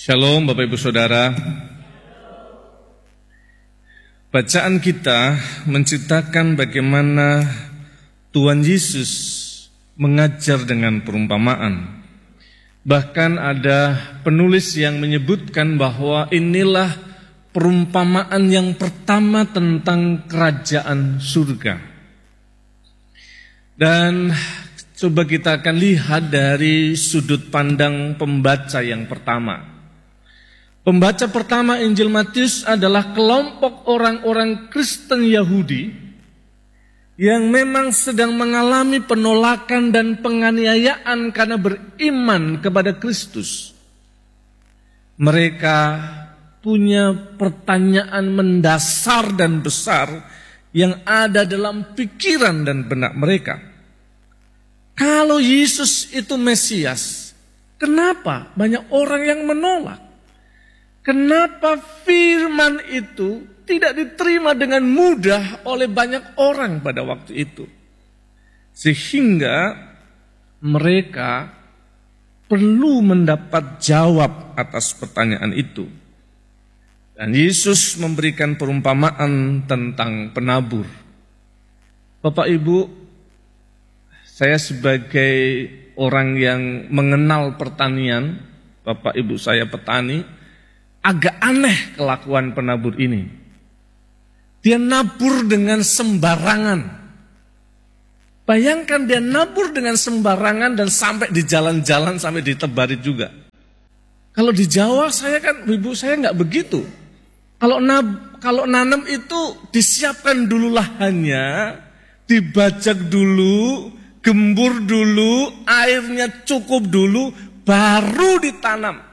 Shalom Bapak Ibu Saudara. Bacaan kita menceritakan bagaimana Tuhan Yesus mengajar dengan perumpamaan. Bahkan ada penulis yang menyebutkan bahwa inilah perumpamaan yang pertama tentang kerajaan surga. Dan coba kita akan lihat dari sudut pandang pembaca yang pertama. Pembaca pertama Injil Matius adalah kelompok orang-orang Kristen Yahudi yang memang sedang mengalami penolakan dan penganiayaan karena beriman kepada Kristus. Mereka punya pertanyaan mendasar dan besar yang ada dalam pikiran dan benak mereka. Kalau Yesus itu Mesias, kenapa banyak orang yang menolak? Kenapa firman itu tidak diterima dengan mudah oleh banyak orang pada waktu itu? Sehingga mereka perlu mendapat jawab atas pertanyaan itu. Dan Yesus memberikan perumpamaan tentang penabur. Bapak Ibu, saya sebagai orang yang mengenal pertanian, Bapak Ibu saya petani, agak aneh kelakuan penabur ini. Dia nabur dengan sembarangan. Bayangkan dia nabur dengan sembarangan dan sampai di jalan-jalan, sampai ditebari juga. Kalau di Jawa ibu saya nggak begitu. Kalau nanam itu disiapkan dulu lahannya, dibajak dulu, gembur dulu, airnya cukup dulu, baru ditanam.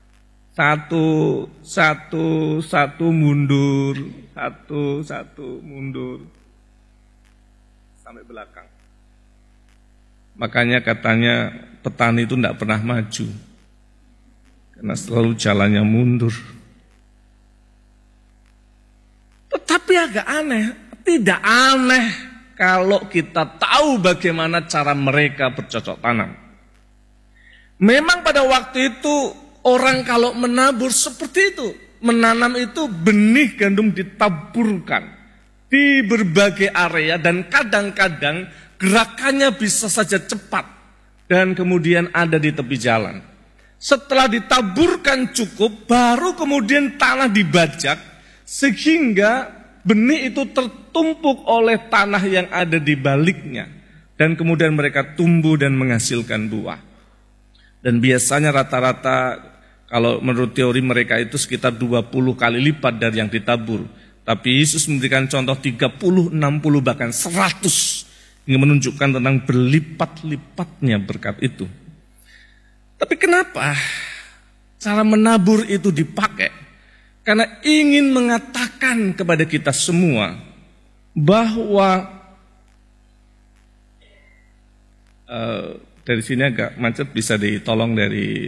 Satu mundur, satu mundur sampai belakang. Makanya katanya petani itu tidak pernah maju karena selalu jalannya mundur. Tetapi agak aneh, tidak aneh kalau kita tahu bagaimana cara mereka bercocok tanam. Memang pada waktu itu orang kalau menabur seperti itu, menanam itu benih gandum ditaburkan di berbagai area dan kadang-kadang gerakannya bisa saja cepat dan kemudian ada di tepi jalan. Setelah ditaburkan cukup, baru kemudian tanah dibajak sehingga benih itu tertumpuk oleh tanah yang ada di baliknya dan kemudian mereka tumbuh dan menghasilkan buah. Dan biasanya rata-rata kalau menurut teori mereka itu sekitar 20 kali lipat dari yang ditabur. Tapi Yesus memberikan contoh 30, 60 bahkan 100. Yang menunjukkan tentang berlipat-lipatnya berkat itu. Tapi kenapa cara menabur itu dipakai? Karena ingin mengatakan kepada kita semua bahwa dari sini agak macet, bisa ditolong dari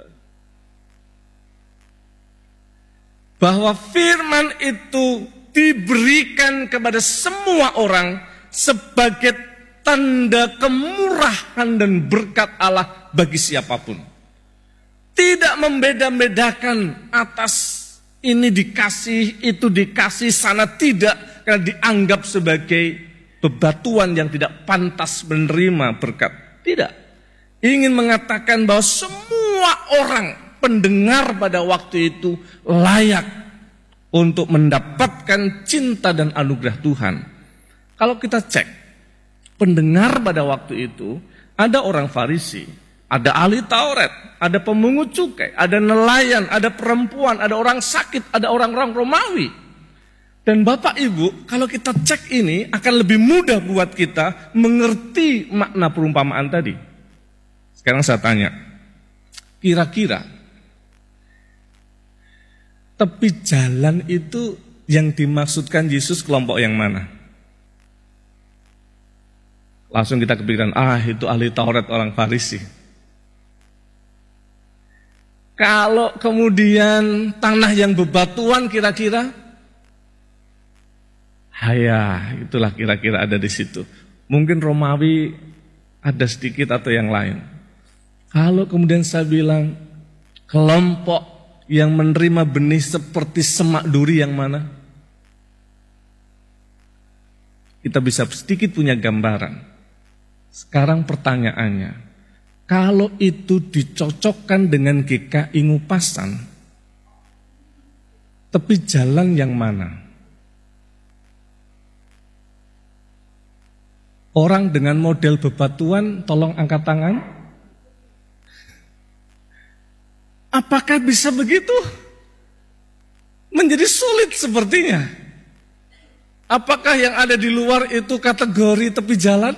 bahwa firman itu diberikan kepada semua orang sebagai tanda kemurahan dan berkat Allah bagi siapapun. Tidak membeda-bedakan atas ini dikasih, itu dikasih, sana tidak, karena dianggap sebagai bebatuan yang tidak pantas menerima berkat. Tidak. Ingin mengatakan bahwa semua orang pendengar pada waktu itu layak untuk mendapatkan cinta dan anugerah Tuhan. Kalau kita cek, pendengar pada waktu itu, ada orang Farisi, ada ahli Taurat, ada pemungut cukai, ada nelayan, ada perempuan, ada orang sakit, ada orang-orang Romawi. Dan Bapak Ibu, kalau kita cek ini akan lebih mudah buat kita mengerti makna perumpamaan tadi. Sekarang saya tanya, kira-kira tepi jalan itu yang dimaksudkan Yesus kelompok yang mana? Langsung kita kepikiran, itu ahli Taurat, orang Farisi. Kalau kemudian tanah yang bebatuan kira-kira, itulah kira-kira ada di situ. Mungkin Romawi ada sedikit atau yang lain. Kalau kemudian saya bilang kelompok yang menerima benih seperti semak duri yang mana? Kita bisa sedikit punya gambaran. Sekarang pertanyaannya, kalau itu dicocokkan dengan GKI Ngupasan, tepi jalan yang mana? Orang dengan model bebatuan, tolong angkat tangan. Apakah bisa begitu? Menjadi sulit sepertinya. Apakah yang ada di luar itu kategori tepi jalan?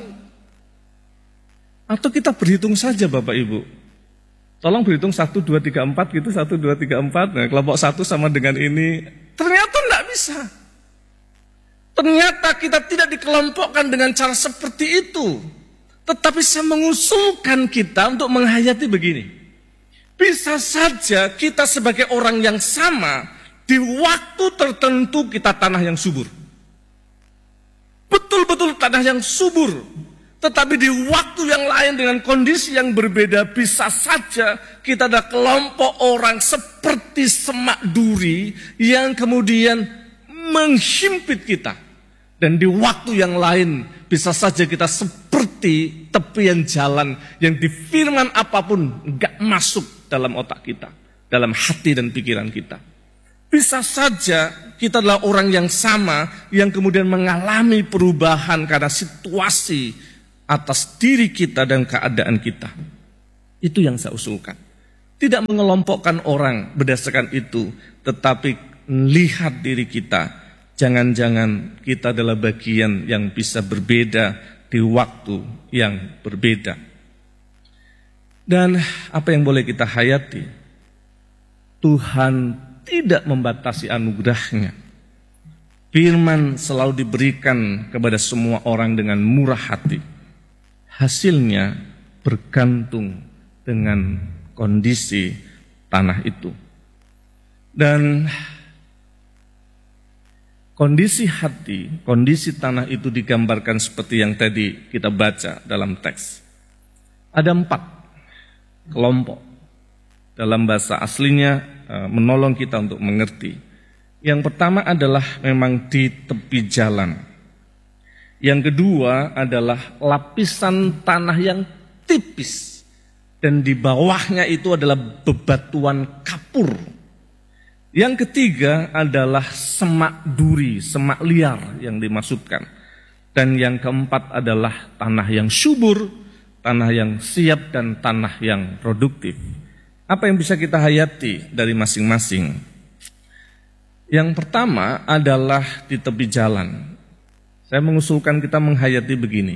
Atau kita berhitung saja Bapak Ibu? Tolong berhitung 1, 2, 3, 4 gitu, 1, 2, 3, 4. Nah, kelompok 1 sama dengan ini. Ternyata enggak bisa. Ternyata kita tidak dikelompokkan dengan cara seperti itu. Tetapi saya mengusulkan kita untuk menghayati begini. Bisa saja kita sebagai orang yang sama, di waktu tertentu kita tanah yang subur. Betul-betul tanah yang subur. Tetapi di waktu yang lain dengan kondisi yang berbeda, bisa saja kita ada kelompok orang seperti semak duri yang kemudian menghimpit kita. Dan di waktu yang lain bisa saja kita seperti tepian jalan yang di firman apapun enggak masuk dalam otak kita, dalam hati dan pikiran kita. Bisa saja kita adalah orang yang sama yang kemudian mengalami perubahan karena situasi atas diri kita dan keadaan kita. Itu yang saya usulkan. Tidak mengelompokkan orang berdasarkan itu, tetapi lihat diri kita. Jangan-jangan kita adalah bagian yang bisa berbeda di waktu yang berbeda. Dan apa yang boleh kita hayati? Tuhan tidak membatasi anugerahnya. Firman selalu diberikan kepada semua orang dengan murah hati. Hasilnya bergantung dengan kondisi tanah itu. Dan kondisi hati, kondisi tanah itu digambarkan seperti yang tadi kita baca dalam teks. Ada 4 kelompok. Dalam bahasa aslinya menolong kita untuk mengerti. Yang pertama adalah memang di tepi jalan. Yang kedua adalah lapisan tanah yang tipis. Dan di bawahnya itu adalah bebatuan kapur. Yang ketiga adalah semak duri, semak liar yang dimaksudkan. Dan yang keempat adalah tanah yang subur, tanah yang siap, dan tanah yang produktif. Apa yang bisa kita hayati dari masing-masing? Yang pertama adalah di tepi jalan. Saya mengusulkan kita menghayati begini.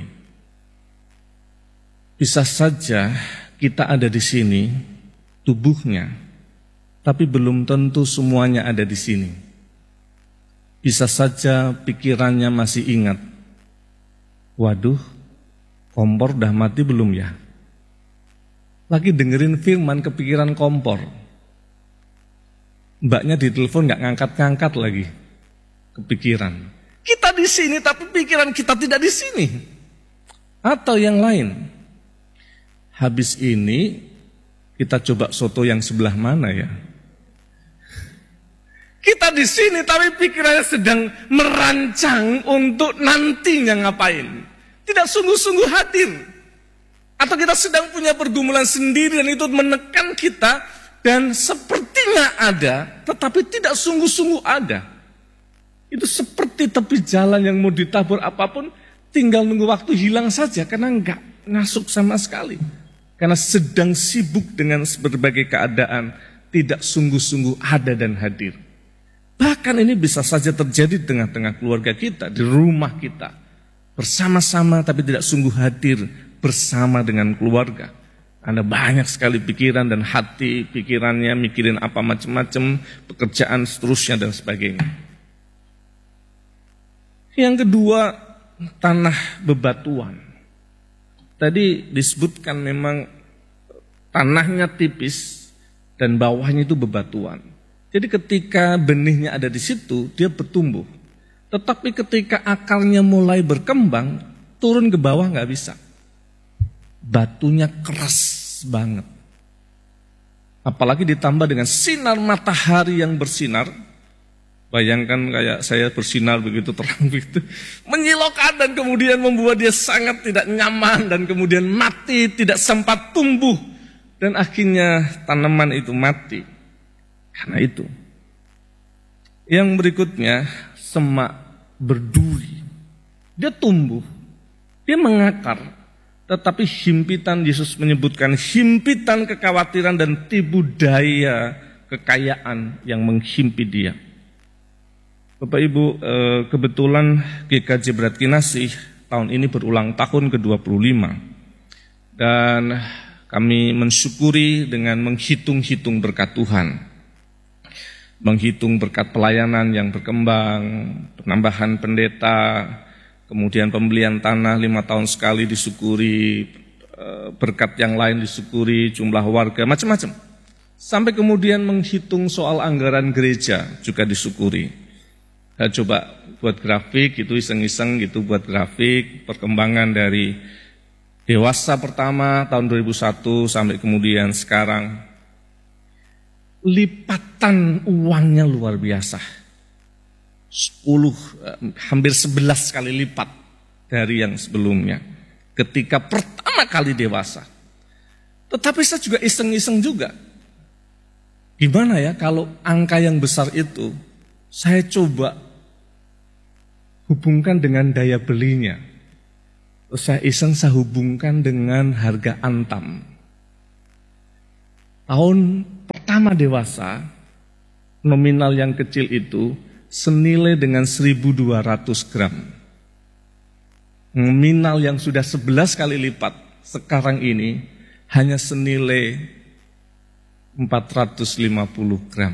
Bisa saja kita ada di sini, tubuhnya, tapi belum tentu semuanya ada di sini. Bisa saja pikirannya masih ingat, waduh, kompor udah mati belum ya? Lagi dengerin firman kepikiran kompor. Mbaknya ditelepon gak ngangkat-ngangkat lagi, kepikiran. Kita di sini tapi pikiran kita tidak di sini. Atau yang lain, habis ini kita coba soto yang sebelah mana ya? Kita di sini tapi pikirannya sedang merancang untuk nantinya ngapain. Tidak sungguh-sungguh hadir. Atau kita sedang punya pergumulan sendiri dan itu menekan kita dan sepertinya ada tetapi tidak sungguh-sungguh ada. Itu seperti tepi jalan yang mau ditabur apapun tinggal nunggu waktu hilang saja karena enggak masuk sama sekali. Karena sedang sibuk dengan berbagai keadaan tidak sungguh-sungguh ada dan hadir. Bahkan ini bisa saja terjadi di tengah-tengah keluarga kita, di rumah kita. Bersama-sama tapi tidak sungguh hadir bersama dengan keluarga. Ada banyak sekali pikiran dan hati, pikirannya mikirin apa macam-macam, pekerjaan seterusnya dan sebagainya. Yang kedua, tanah bebatuan. Tadi disebutkan memang tanahnya tipis dan bawahnya itu bebatuan. Jadi ketika benihnya ada di situ, dia bertumbuh. Tetapi ketika akarnya mulai berkembang, turun ke bawah nggak bisa. Batunya keras banget. Apalagi ditambah dengan sinar matahari yang bersinar. Bayangkan kayak saya bersinar begitu terang begitu. Menyilaukan dan kemudian membuat dia sangat tidak nyaman dan kemudian mati, tidak sempat tumbuh. Dan akhirnya tanaman itu mati. Karena itu. Yang berikutnya, semak berduri. Dia tumbuh, dia mengakar. Tetapi himpitan, Yesus menyebutkan himpitan kekhawatiran dan tipu daya kekayaan yang menghimpit dia. Bapak Ibu, kebetulan GKJ Berat Kinasih tahun ini berulang tahun ke-25. Dan kami mensyukuri dengan menghitung-hitung berkat Tuhan. Menghitung berkat pelayanan yang berkembang, penambahan pendeta, kemudian pembelian tanah 5 tahun sekali disyukuri, berkat yang lain disyukuri, jumlah warga, macam-macam. Sampai kemudian menghitung soal anggaran gereja juga disyukuri. Saya coba buat grafik, itu iseng-iseng gitu buat grafik, perkembangan dari dewasa pertama tahun 2001 sampai kemudian sekarang. Lipatan uangnya luar biasa. 10, hampir 11 kali lipat dari yang sebelumnya. Ketika pertama kali dewasa. Tetapi saya juga iseng-iseng juga. Gimana ya kalau angka yang besar itu saya coba hubungkan dengan daya belinya. Terus saya hubungkan dengan harga Antam. Tahun pertama dewasa, nominal yang kecil itu senilai dengan 1.200 gram. Nominal yang sudah 11 kali lipat sekarang ini hanya senilai 450 gram.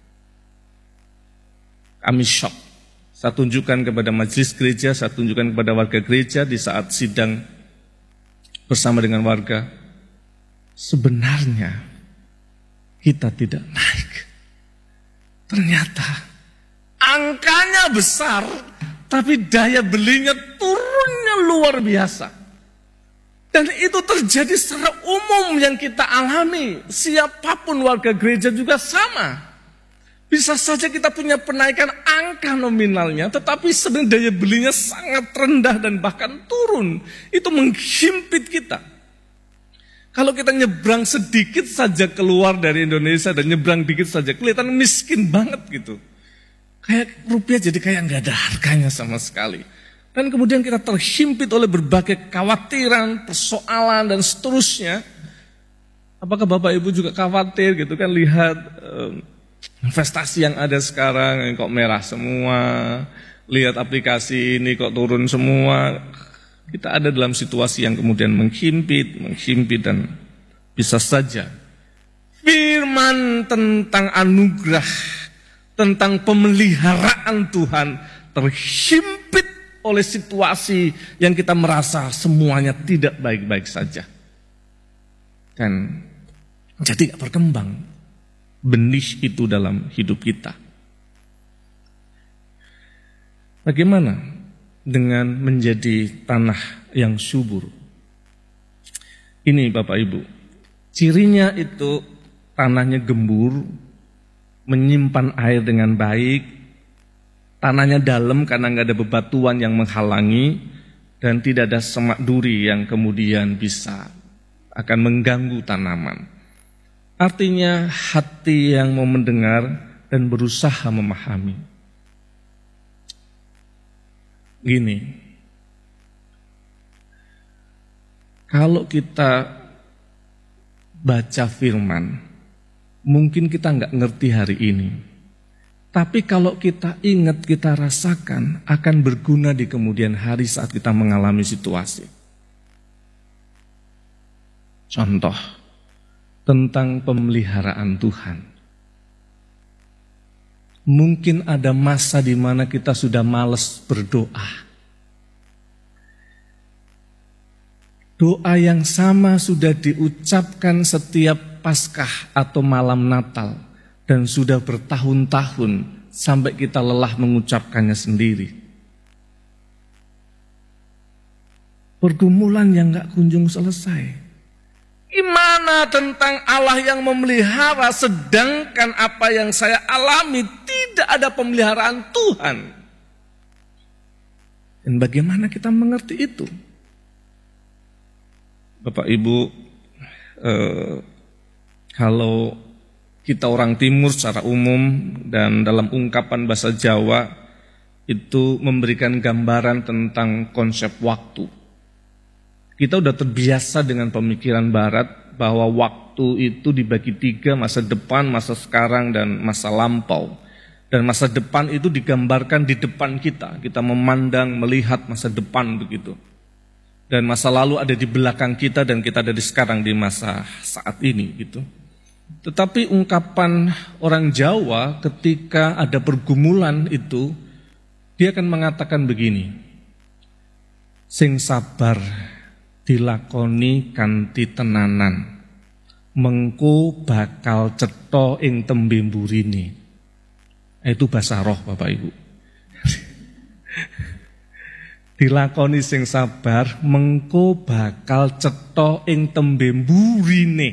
Kami shock. Saya tunjukkan kepada majelis gereja, saya tunjukkan kepada warga gereja di saat sidang bersama dengan warga. Sebenarnya kita tidak naik. Ternyata angkanya besar, tapi daya belinya turunnya luar biasa. Dan itu terjadi secara umum yang kita alami. Siapapun warga gereja juga sama. Bisa saja kita punya penaikan angka nominalnya, tetapi sebenarnya daya belinya sangat rendah dan bahkan turun. Itu menghimpit kita. Kalau kita nyebrang sedikit saja keluar dari Indonesia dan nyebrang dikit saja, kelihatan miskin banget gitu. Kayak rupiah jadi kayak nggak ada harganya sama sekali. Dan kemudian kita terhimpit oleh berbagai kekhawatiran, persoalan dan seterusnya. Apakah Bapak Ibu juga khawatir gitu kan lihat investasi yang ada sekarang kok merah semua, lihat aplikasi ini kok turun semua. Kita ada dalam situasi yang kemudian menghimpit dan bisa saja firman tentang anugerah, tentang pemeliharaan Tuhan terhimpit oleh situasi yang kita merasa semuanya tidak baik-baik saja. Dan jadi tidak berkembang benih itu dalam hidup kita. Bagaimana dengan menjadi tanah yang subur? Ini Bapak Ibu, cirinya itu tanahnya gembur, menyimpan air dengan baik, tanahnya dalam karena nggak ada bebatuan yang menghalangi, dan tidak ada semak duri yang kemudian bisa akan mengganggu tanaman. Artinya hati yang mau mendengar dan berusaha memahami. Gini, kalau kita baca firman, mungkin kita nggak ngerti hari ini. Tapi kalau kita ingat, kita rasakan, akan berguna di kemudian hari saat kita mengalami situasi. Contoh, tentang pemeliharaan Tuhan. Mungkin ada masa di mana kita sudah malas berdoa. Doa yang sama sudah diucapkan setiap Paskah atau malam Natal. Dan sudah bertahun-tahun sampai kita lelah mengucapkannya sendiri. Pergumulan yang gak kunjung selesai. Gimana tentang Allah yang memelihara, sedangkan apa yang saya alami tidak ada pemeliharaan Tuhan? Dan bagaimana kita mengerti itu? Bapak Ibu, kalau kita orang timur secara umum dan dalam ungkapan bahasa Jawa itu memberikan gambaran tentang konsep waktu. Kita udah terbiasa dengan pemikiran barat bahwa waktu itu dibagi 3, masa depan, masa sekarang, dan masa lampau. Dan masa depan itu digambarkan di depan kita. Kita memandang, melihat masa depan begitu. Dan masa lalu ada di belakang kita dan kita ada di sekarang di masa saat ini gitu. Tetapi ungkapan orang Jawa ketika ada pergumulan itu, dia akan mengatakan begini, sing sabar dilakoni kanthi tenanan, mengko bakal cetha ing tembe mburine. Itu bahasa roh Bapak Ibu. Dilakoni sing sabar, mengko bakal cetha ing tembe mburine.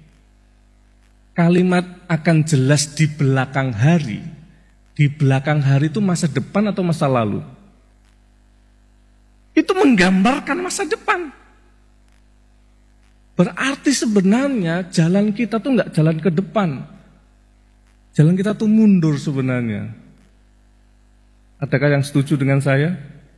Kalimat akan jelas di belakang hari. Di belakang hari itu masa depan atau masa lalu? Itu menggambarkan masa depan. Berarti sebenarnya jalan kita tuh enggak jalan ke depan. Jalan kita tuh mundur sebenarnya. Adakah yang setuju dengan saya?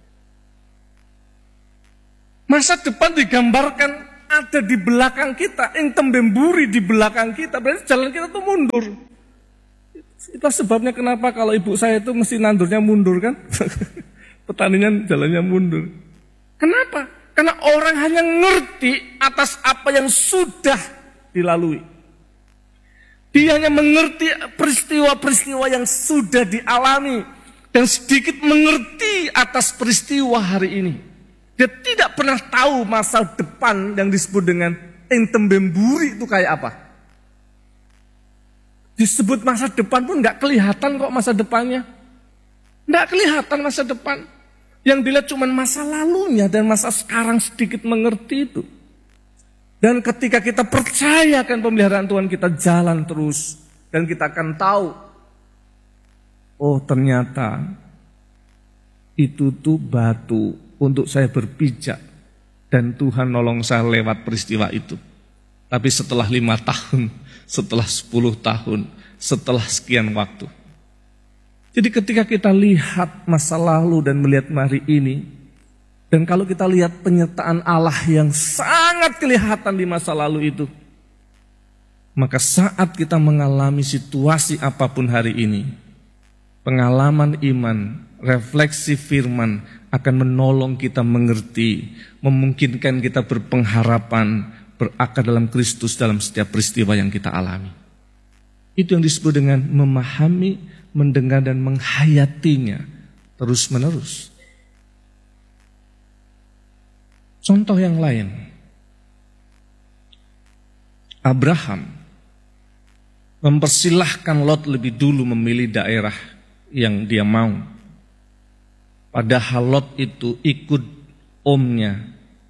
Masa depan digambarkan ada di belakang kita, ing tembemburi di belakang kita, berarti jalan kita tuh mundur. Itulah sebabnya kenapa kalau ibu saya itu mesti nandurnya mundur kan? Pertanian jalannya mundur. Kenapa? Karena orang hanya ngerti atas apa yang sudah dilalui. Dia hanya mengerti peristiwa-peristiwa yang sudah dialami. Dan sedikit mengerti atas peristiwa hari ini. Dia tidak pernah tahu masa depan yang disebut dengan ing tembemburi itu kayak apa. Disebut masa depan pun nggak kelihatan kok masa depannya. Nggak kelihatan masa depan. Yang dilihat cuma masa lalunya dan masa sekarang sedikit mengerti itu. Dan ketika kita percayakan pemeliharaan Tuhan, kita jalan terus. Dan kita akan tahu, oh ternyata itu tuh batu untuk saya berpijak. Dan Tuhan nolong saya lewat peristiwa itu. Tapi setelah 5 tahun, setelah 10 tahun, setelah sekian waktu. Jadi ketika kita lihat masa lalu dan melihat hari ini, dan kalau kita lihat penyertaan Allah yang sangat kelihatan di masa lalu itu, maka saat kita mengalami situasi apapun hari ini, pengalaman iman, refleksi firman akan menolong kita mengerti, memungkinkan kita berpengharapan, berakar dalam Kristus dalam setiap peristiwa yang kita alami. Itu yang disebut dengan memahami, mendengar dan menghayatinya terus menerus. Contoh yang lain, Abraham mempersilahkan Lot lebih dulu memilih daerah yang dia mau. Padahal Lot itu ikut omnya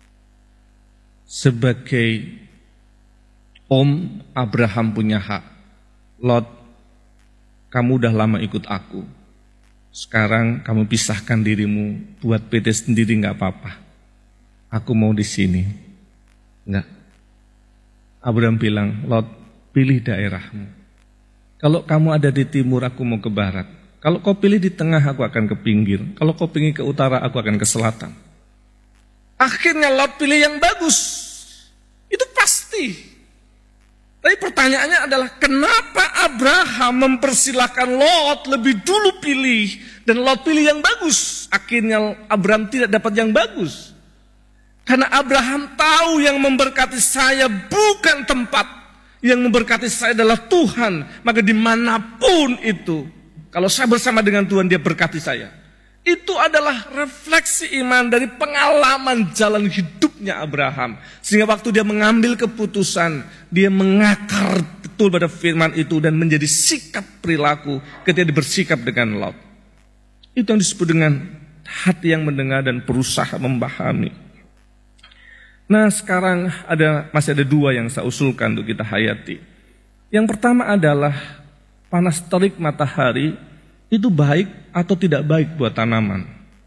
sebagai om. Abraham punya hak. Lot, kamu udah lama ikut aku. Sekarang kamu pisahkan dirimu, buat PT sendiri nggak apa-apa. Aku mau di sini. Enggak. Abraham bilang, Lot, pilih daerahmu. Kalau kamu ada di timur, aku mau ke barat. Kalau kau pilih di tengah, aku akan ke pinggir. Kalau kau pilih ke utara, aku akan ke selatan. Akhirnya Lot pilih yang bagus. Itu pasti. Tapi pertanyaannya adalah kenapa Abraham mempersilahkan Lot lebih dulu pilih dan Lot pilih yang bagus. Akhirnya Abraham tidak dapat yang bagus. Karena Abraham tahu yang memberkati saya bukan tempat. Yang memberkati saya adalah Tuhan. Maka dimanapun itu, kalau saya bersama dengan Tuhan, dia berkati saya. Itu adalah refleksi iman dari pengalaman jalan hidupnya Abraham. Sehingga waktu dia mengambil keputusan, dia mengakar betul pada firman itu dan menjadi sikap perilaku ketika dia bersikap dengan Lot. Itu yang disebut dengan hati yang mendengar dan berusaha memahami. Nah sekarang masih ada dua yang saya usulkan untuk kita hayati. Yang pertama adalah panas terik matahari itu baik atau tidak baik buat tanaman?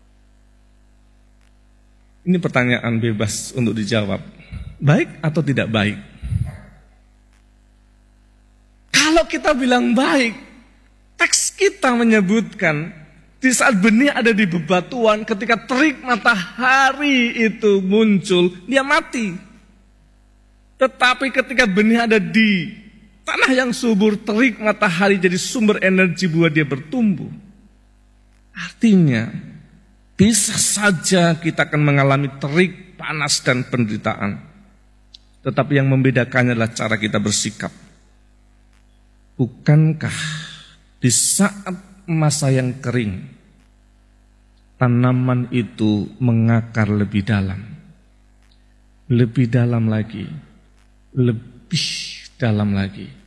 Ini pertanyaan bebas untuk dijawab. Baik atau tidak baik? Kalau kita bilang baik, teks kita menyebutkan di saat benih ada di bebatuan, ketika terik matahari itu muncul, dia mati. Tetapi ketika benih ada di tanah yang subur, terik matahari jadi sumber energi buat dia bertumbuh. Artinya, bisa saja kita akan mengalami terik, panas, dan penderitaan. Tetapi yang membedakannya adalah cara kita bersikap. Bukankah di saat masa yang kering, tanaman itu mengakar lebih dalam lagi, lebih dalam lagi.